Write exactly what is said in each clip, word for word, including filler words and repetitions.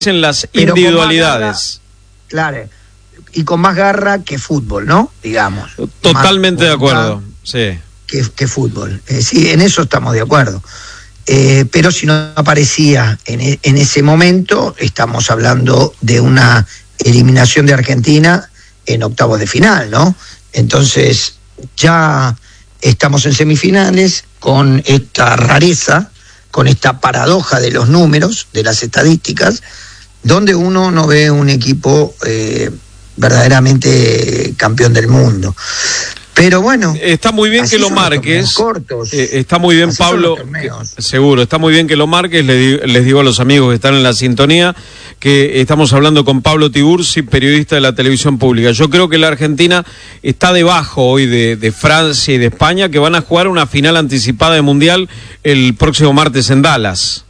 en las pero individualidades. Garra, claro, y con más garra que fútbol, ¿no? Digamos. Totalmente de acuerdo, sí. Que, que fútbol. Eh, sí, en eso estamos de acuerdo. Eh, pero si no aparecía en, en ese momento, estamos hablando de una eliminación de Argentina en octavos de final, ¿no? Entonces, ya estamos en semifinales con esta rareza, con esta paradoja de los números, de las estadísticas, donde uno no ve un equipo eh, verdaderamente campeón del mundo. Pero bueno, está muy bien que lo marques. Cortos, eh, está muy bien, Pablo. Que, seguro, está muy bien que lo marques. Les digo, les digo a los amigos que están en la sintonía que estamos hablando con Pablo Tiburci, periodista de la televisión pública. Yo creo que la Argentina está debajo hoy de, de Francia y de España, que van a jugar una final anticipada de Mundial el próximo martes en Dallas.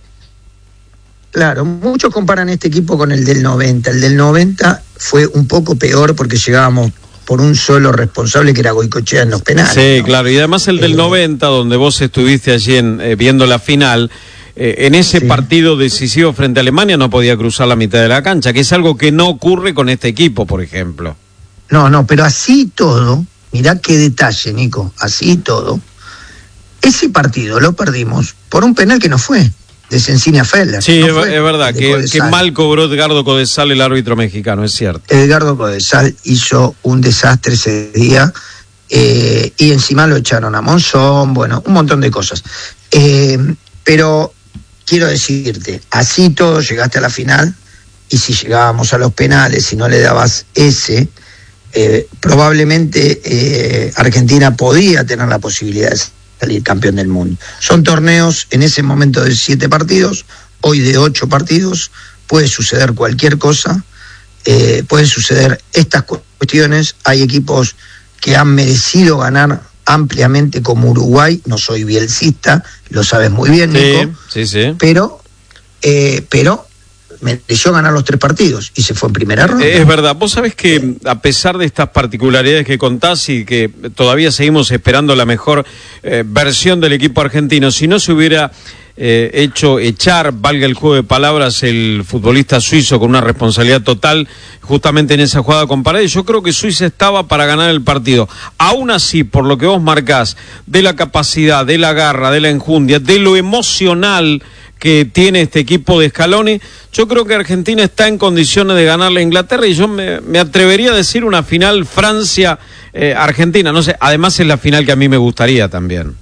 Claro, muchos comparan este equipo con el del noventa. El del noventa fue un poco peor porque llegábamos por un solo responsable, que era Goicoechea en los penales. Sí, ¿no? Claro, y además el del eh, noventa, donde vos estuviste allí en, eh, viendo la final, eh, en ese sí. partido decisivo frente a Alemania no podía cruzar la mitad de la cancha, que es algo que no ocurre con este equipo, por ejemplo. No, no, pero así todo, mirá qué detalle, Nico, así todo, ese partido lo perdimos por un penal que no fue, de Cencinia Feller. Sí, no es, fue, es verdad, que, que mal cobró Edgardo Codesal, el árbitro mexicano, es cierto. Edgardo Codesal hizo un desastre ese día, eh, y encima lo echaron a Monzón, bueno, un montón de cosas. Eh, pero quiero decirte, así todo llegaste a la final, y si llegábamos a los penales, si no le dabas ese, eh, probablemente eh, Argentina podía tener la posibilidad de salir campeón del mundo. Son torneos en ese momento de siete partidos, hoy de ocho partidos, puede suceder cualquier cosa, eh, pueden suceder estas cuestiones. Hay equipos que han merecido ganar ampliamente, como Uruguay. No soy bielcista, lo sabes muy bien, Nico. Sí, sí, sí. Pero, eh, pero mereció ganar los tres partidos y se fue en primera ronda. Es verdad, vos sabés que a pesar de estas particularidades que contás y que todavía seguimos esperando la mejor eh, versión del equipo argentino, si no se hubiera eh, hecho echar, valga el juego de palabras, el futbolista suizo con una responsabilidad total justamente en esa jugada con Paredes, yo creo que Suiza estaba para ganar el partido. Aún así, por lo que vos marcás, de la capacidad, de la garra, de la enjundia, de lo emocional que tiene este equipo de Scaloni, yo creo que Argentina está en condiciones de ganarle a Inglaterra, y yo me, me atrevería a decir una final Francia-Argentina, eh, no sé, además es la final que a mí me gustaría también.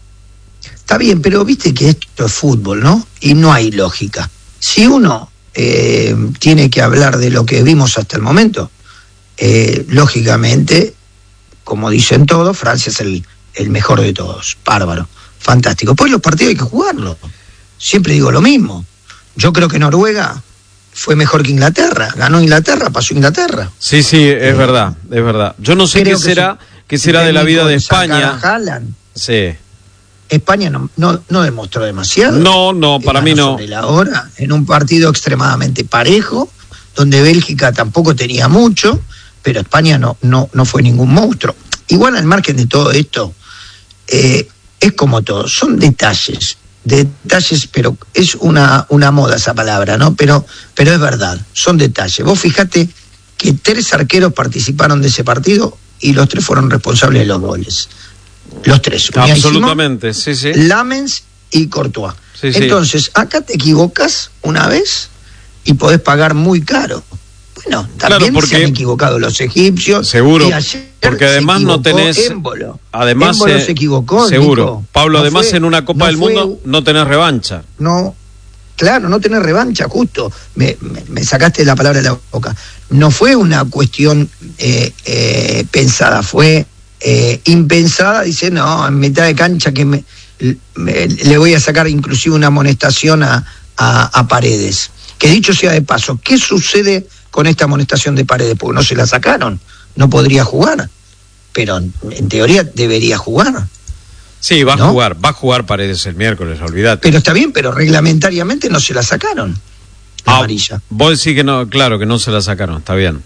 Está bien, pero viste que esto es fútbol, ¿no? Y no hay lógica. Si uno eh, tiene que hablar de lo que vimos hasta el momento, eh, lógicamente, como dicen todos, Francia es el, el mejor de todos, bárbaro, fantástico. Pues los partidos hay que jugarlos. Siempre digo lo mismo. Yo creo que Noruega fue mejor que Inglaterra. Ganó Inglaterra, pasó Inglaterra. Sí, sí, es eh, verdad, es verdad. Yo no sé qué será, qué será de la vida de España. Sí. España no, no, no demostró demasiado. No, no, para mí no. Sobre la hora, en un partido extremadamente parejo, donde Bélgica tampoco tenía mucho, pero España no, no, no fue ningún monstruo. Igual, al margen de todo esto, eh, es como todo, son detalles. Detalles, pero es una, una moda esa palabra, ¿no? Pero, pero es verdad, son detalles. Vos fijate que tres arqueros participaron de ese partido y los tres fueron responsables de los goles. Los tres. Absolutamente, sí, sí. Lamens y Courtois. Sí, sí. Entonces, acá te equivocas una vez y podés pagar muy caro. Bueno, también claro, porque se han equivocado los egipcios. Seguro, porque además no tenés... Émbolo. Además, Émbolo eh, se equivocó, seguro. Nico. Pablo, no además fue, en una Copa no del fue, Mundo no tenés revancha. No, claro, no tenés revancha, justo. Me, me, me sacaste la palabra de la boca. No fue una cuestión eh, eh, pensada, fue eh, impensada. Dice, no, en mitad de cancha que me, me, le voy a sacar inclusive una amonestación a, a, a Paredes. Que dicho sea de paso, ¿qué sucede con esta amonestación de Paredes? Porque no se la sacaron, no podría jugar, pero en teoría debería jugar. Sí, va ¿no? a jugar, va a jugar Paredes el miércoles, olvídate. Pero está bien, pero reglamentariamente no se la sacaron, la ah, amarilla. Vos decís que no, claro, que no se la sacaron, está bien.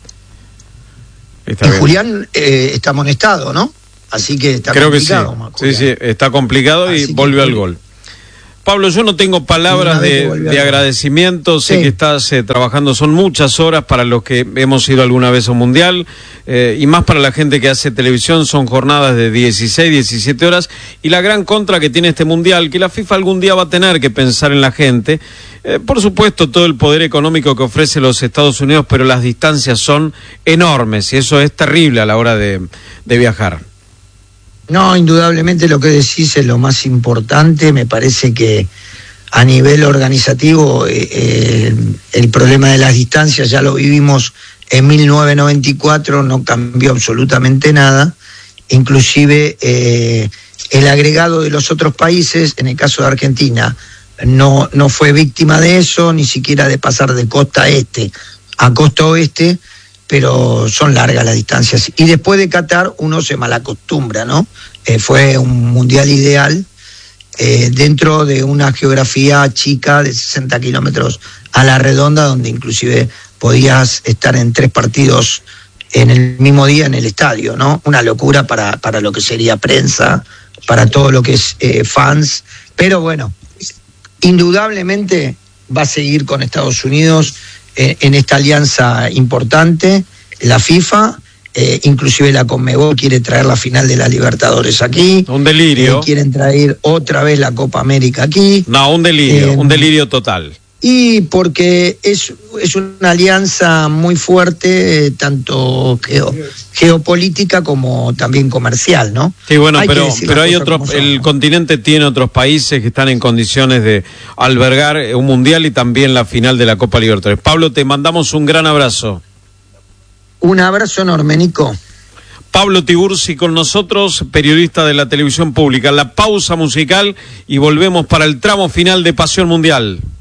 Está y bien. Julián eh, está amonestado, ¿no? Así que está Creo complicado. Creo que sí, sí, sí, está complicado. Así y volvió al gol. Pablo, yo no tengo palabras de, de agradecimiento, sé sí. que estás eh, trabajando, son muchas horas para los que hemos ido alguna vez a un mundial, eh, y más para la gente que hace televisión, son jornadas de dieciséis, diecisiete horas, y la gran contra que tiene este mundial, que la FIFA algún día va a tener que pensar en la gente, eh, por supuesto todo el poder económico que ofrece los Estados Unidos, pero las distancias son enormes, y eso es terrible a la hora de, de viajar. No, indudablemente lo que decís es lo más importante. Me parece que a nivel organizativo eh, eh, el problema de las distancias ya lo vivimos en mil novecientos noventa y cuatro, no cambió absolutamente nada. Inclusive eh, el agregado de los otros países, en el caso de Argentina, no, no fue víctima de eso, ni siquiera de pasar de costa este a costa oeste, pero son largas las distancias. Y después de Qatar uno se malacostumbra, ¿no? Eh, fue un mundial ideal eh, dentro de una geografía chica de sesenta kilómetros a la redonda, donde inclusive podías estar en tres partidos en el mismo día en el estadio, ¿no? Una locura para, para lo que sería prensa, para todo lo que es eh, fans, pero bueno, indudablemente va a seguir con Estados Unidos en esta alianza importante, la FIFA, eh, inclusive la Conmebol quiere traer la final de la Libertadores aquí. Un delirio. Eh, quieren traer otra vez la Copa América aquí. No, un delirio, eh, un delirio total. Y porque es, es una alianza muy fuerte, eh, tanto geo, geopolítica como también comercial, ¿no? Sí, bueno, hay pero, pero hay otros, el continente tiene otros países que están en condiciones de albergar un mundial y también la final de la Copa Libertadores. Pablo, te mandamos un gran abrazo. Un abrazo enorme, Nico. Pablo Tiburci con nosotros, periodista de la televisión pública. La pausa musical y volvemos para el tramo final de Pasión Mundial.